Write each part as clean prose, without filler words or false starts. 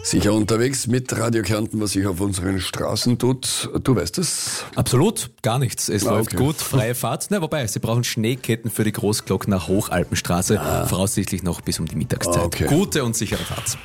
Sicher unterwegs mit Radio Kärnten, was sich auf unseren Straßen tut. Du weißt es? Absolut, gar nichts. Es läuft okay. gut, freie Fahrt. Wobei, sie brauchen Schneeketten für die Großglockner Hochalpenstraße, voraussichtlich noch bis um die Mittagszeit. Okay. Gute und sichere Fahrt.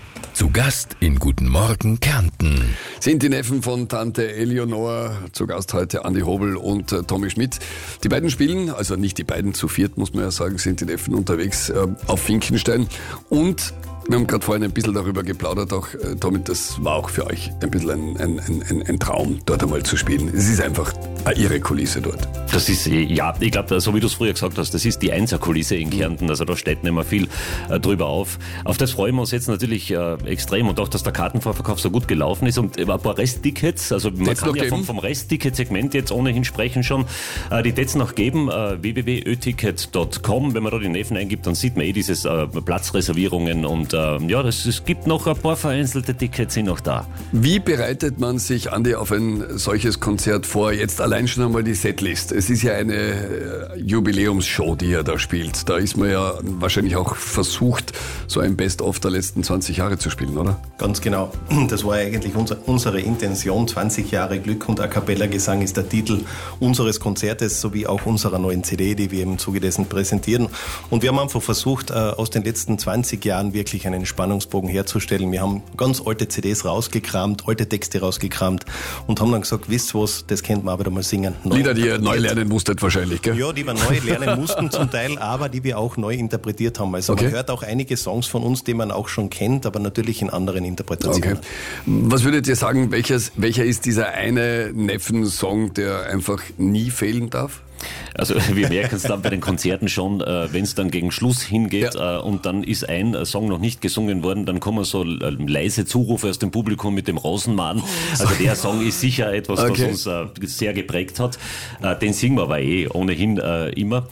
Zu Gast in Guten Morgen Kärnten. Sind die Neffen von Tante Eleonor, zu Gast heute Andi Hobel und Tommy Schmidt. Die beiden spielen, also nicht die beiden, zu viert muss man ja sagen, sind die Neffen unterwegs auf Finkenstein. Und wir haben gerade vorhin ein bisschen darüber geplaudert, auch Tommy, das war auch für euch ein bisschen ein Traum, dort einmal zu spielen. Es ist einfach eine irre Kulisse dort. Das ist, ja, ich glaube, so wie du es früher gesagt hast, das ist die Einser-Kulisse in Kärnten, also da steht nicht mehr viel drüber auf. Auf das freuen wir uns jetzt natürlich extrem und auch, dass der Kartenvorverkauf so gut gelaufen ist und ein paar Resttickets, also man kann ja vom Restticket-Segment jetzt ohnehin sprechen schon, die jetzt noch geben, www.öticket.com, wenn man da die Neffen eingibt, dann sieht man dieses Platzreservierungen und ja, es gibt noch ein paar vereinzelte Tickets, sind noch da. Wie bereitet man sich, Andi, auf ein solches Konzert vor? Jetzt allein schon einmal die Setlist. Es ist ja eine Jubiläumsshow, die ihr da spielt. Da ist man ja wahrscheinlich auch versucht, so ein Best-of der letzten 20 Jahre zu spielen, oder? Ganz genau. Das war eigentlich unsere Intention. 20 Jahre Glück und A Cappella Gesang ist der Titel unseres Konzertes sowie auch unserer neuen CD, die wir im Zuge dessen präsentieren. Und wir haben einfach versucht, aus den letzten 20 Jahren wirklich einen Spannungsbogen herzustellen. Wir haben ganz alte CDs rausgekramt, alte Texte rausgekramt und haben dann gesagt, wisst ihr was, das könnt man auch wieder mal singen. Lieder, die ihr neu lernen musstet wahrscheinlich, gell? Ja, die wir neu lernen mussten zum Teil, aber die wir auch neu interpretiert haben. Also man hört auch einige Songs von uns, die man auch schon kennt, aber natürlich in anderen Interpretationen. Okay. Was würdet ihr sagen, welcher ist dieser eine Neffen-Song, der einfach nie fehlen darf? Also wir merken es dann bei den Konzerten schon, wenn es dann gegen Schluss hingeht und dann ist ein Song noch nicht gesungen worden, dann kommen so leise Zurufe aus dem Publikum mit dem Rosenmann. Also der Song ist sicher etwas, was uns sehr geprägt hat. Den singen wir aber ohnehin immer.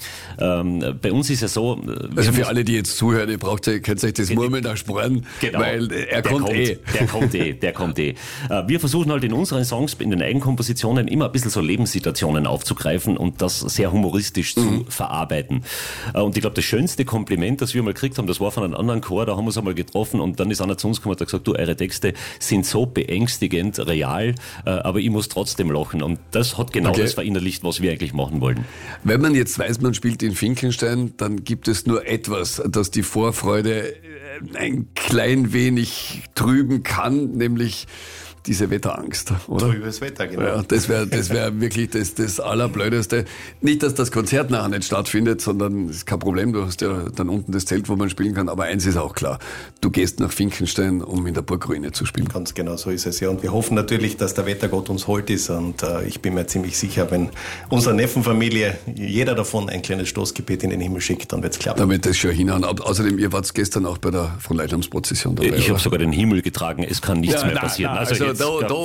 Bei uns ist ja so... Also für alle, die jetzt zuhören, ihr könnt euch das Murmeln ersparen, genau, weil der kommt. Der kommt. Wir versuchen halt in unseren Songs, in den Eigenkompositionen immer ein bisschen so Lebenssituationen aufzugreifen und das sehr humoristisch zu verarbeiten. Und ich glaube, das schönste Kompliment, das wir mal gekriegt haben, das war von einem anderen Chor, da haben wir uns einmal getroffen und dann ist einer zu uns gekommen und hat gesagt, du, eure Texte sind so beängstigend real, aber ich muss trotzdem lachen. Und das hat genau das verinnerlicht, was wir eigentlich machen wollen. Wenn man jetzt weiß, man spielt in Finkenstein, dann gibt es nur etwas, das die Vorfreude ein klein wenig trüben kann, nämlich diese Wetterangst, oder? Trübes Wetter, genau. Ja, das wär wirklich das Allerblödeste. Nicht, dass das Konzert nachher nicht stattfindet, sondern ist kein Problem, du hast ja dann unten das Zelt, wo man spielen kann, aber eins ist auch klar, du gehst nach Finkenstein, um in der Burgruine zu spielen. Ganz genau, so ist es ja. Und wir hoffen natürlich, dass der Wettergott uns hold ist und ich bin mir ziemlich sicher, wenn unsere Neffenfamilie, jeder davon ein kleines Stoßgebet in den Himmel schickt, dann wird's klappen. Damit das schon hinhauen. Außerdem, ihr wart gestern auch bei der Fronleichnamsprozession dabei. Ich habe sogar den Himmel getragen, es kann nichts mehr passieren. Also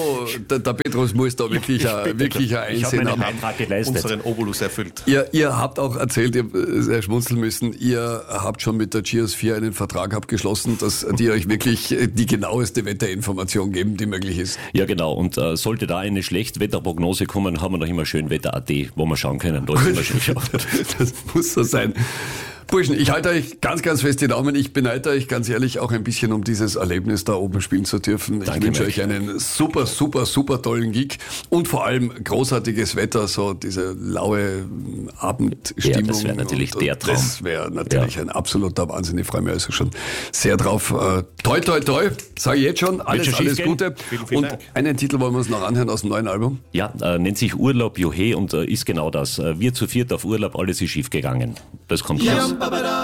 der Petrus muss da wirklich ein Einsehen haben. Unseren Obolus erfüllt. Ihr habt auch erzählt, ihr habt sehr schmunzeln müssen, ihr habt schon mit der Cheers 4 einen Vertrag abgeschlossen, dass die euch wirklich die genaueste Wetterinformation geben, die möglich ist. Ja, genau. Und sollte da eine Schlechtwetterprognose kommen, haben wir noch immer schön Wetter.at, wo wir schauen können. Da ist immer schön geschaut. Das muss so sein. Burschen, ich halte euch ganz, ganz fest die Daumen. Ich beneide euch ganz ehrlich auch ein bisschen, um dieses Erlebnis da oben spielen zu dürfen. Ich wünsche euch einen super, super, super tollen Gig und vor allem großartiges Wetter, so diese laue Abendstimmung. Ja, das wäre natürlich der Traum. Das wäre natürlich ein absoluter Wahnsinn. Ich freue mich also schon sehr drauf. Toi, toi, toi, sage ich jetzt schon. Alles Gute. Vielen Dank. Einen Titel wollen wir uns noch anhören aus dem neuen Album. Ja, nennt sich Urlaub Juhe und ist genau das. Wir zu viert auf Urlaub, alles ist schief gegangen. Das kommt raus.